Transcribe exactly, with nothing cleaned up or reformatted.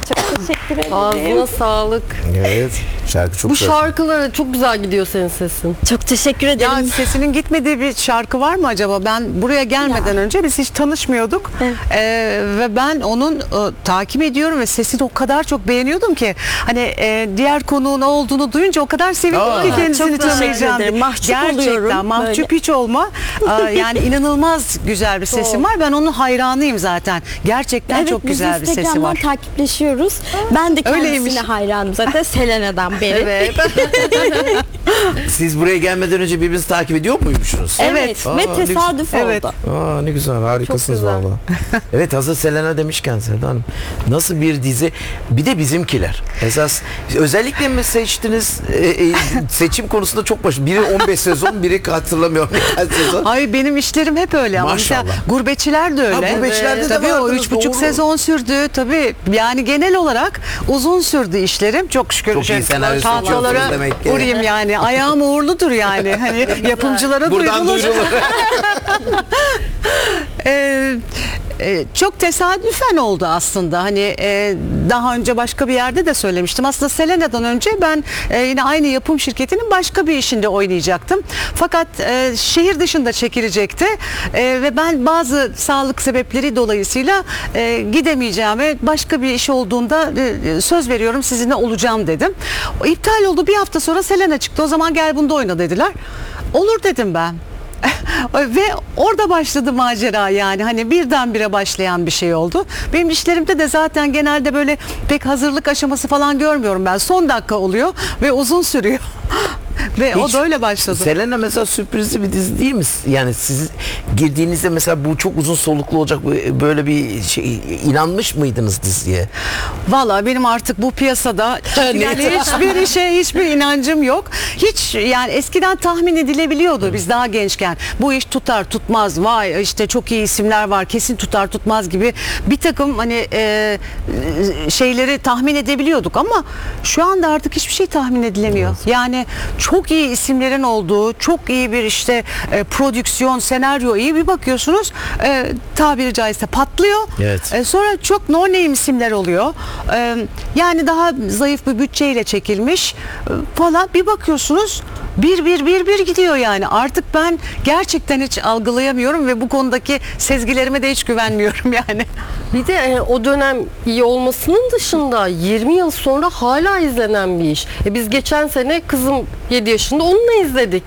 Çok teşekkür ederim. Ağzına sağlık. Evet. Şarkı çok Bu güzel. şarkılara çok güzel gidiyor senin sesin. Çok teşekkür ederim. Ya sesinin gitmediği bir şarkı var mı acaba? Ben buraya gelmeden Ya. önce biz hiç tanışmıyorduk. Evet. Ee, ve ben onun e, takip ediyorum ve sesini o kadar çok beğeniyordum ki hani e, diğer konuğun olduğunu duyunca o kadar sevindim Aa. ki kendisini Çok teşekkür tanıyacağım. ederim. diye. Mahcup Gerçekten oluyorum mahcup böyle. hiç olma. Aa, yani inanılmaz güzel bir sesim var. Ben onun hayranıyım zaten. Gerçekten Evet, çok biz güzel bir sesi Instagram'dan var. takipleşiyoruz. Ben de kendisine Öyleymiş. hayranım zaten Selena'dan beri. Evet. Siz buraya gelmeden önce birbirinizi takip ediyor muymuşsunuz? Evet. Aa, Ve ne tesadüf Evet. oldu. Aa, ne güzel, harikasınız güzel. valla. Evet, hazır Selena demişken Selena Hanım, nasıl bir dizi, bir de Bizimkiler. Esas özellikle mi seçtiniz? E, e, seçim konusunda çok baş. Biri on beş sezon, biri hatırlamıyorum kaç sezon. Ay benim işlerim hep öyle ama Maşallah. mesela Gurbetçiler de öyle. Ha, Gurbetçiler'de de tabii o vardınız, üç buçuk doğru. sezon sürdü tabii. Yani genel olarak uzun sürdü işlerim. Çok şükür. Çok iyi senaryo tahtalara seçiyorsunuz demek ki. vurayım yani. Ayağım uğurludur yani. Hani yapımcılara Buradan duyurulur. duyurulur. Ee, e, çok tesadüfen oldu aslında. Hani e, daha önce başka bir yerde de söylemiştim. Aslında Selena'dan önce ben e, yine aynı yapım şirketinin başka bir işinde oynayacaktım. Fakat e, şehir dışında çekilecekti E, ve ben bazı sağlık sebepleri dolayısıyla e, gidemeyeceğime, başka bir iş olduğunda e, söz veriyorum sizinle olacağım dedim. O iptal oldu. Bir hafta sonra Selena çıktı. O zaman gel bunda oyna dediler. Olur dedim ben. Ve orada başladı macera, yani hani birdenbire başlayan bir şey oldu. Benim işlerimde de zaten genelde böyle pek hazırlık aşaması falan görmüyorum ben. Son dakika oluyor ve uzun sürüyor. Ve o Hiç- da öyle başladı. Selena mesela sürprizli bir dizi değil mi? Yani siz girdiğinizde mesela bu çok uzun soluklu olacak, böyle bir şey, inanmış mıydınız diziye? Valla benim artık bu piyasada yani hiçbir işe hiçbir inancım yok. Hiç, yani eskiden tahmin edilebiliyordu biz daha gençken. Bu iş tutar tutmaz, vay işte çok iyi isimler var, kesin tutar tutmaz gibi bir takım hani e, şeyleri tahmin edebiliyorduk ama şu anda artık hiçbir şey tahmin edilemiyor. Yani çok iyi isimlerin olduğu, çok iyi bir işte e, prodüksiyon, senaryo iyi, bir bakıyorsunuz e, tabiri caizse patlıyor. Evet. E, sonra çok no name isimler oluyor. E, yani daha zayıf bir bütçeyle çekilmiş e, falan, bir bakıyorsunuz bir bir bir bir gidiyor yani. Artık ben gerçekten hiç algılayamıyorum ve bu konudaki sezgilerime de hiç güvenmiyorum yani. Bir de e, o dönem iyi olmasının dışında yirmi yıl sonra hala izlenen bir iş. E, biz geçen sene kızım yedi yaşında onunla izledik.